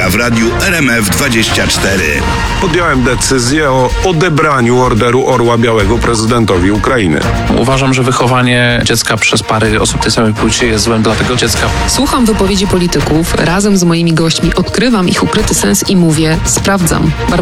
w radiu RMF24. Podjąłem decyzję o odebraniu Orderu Orła Białego prezydentowi Ukrainy. Uważam, że wychowanie dziecka przez pary osób tej samej płci jest złem dla tego dziecka. Słucham wypowiedzi polityków, razem z moimi gośćmi odkrywam ich ukryty sens i mówię: sprawdzam.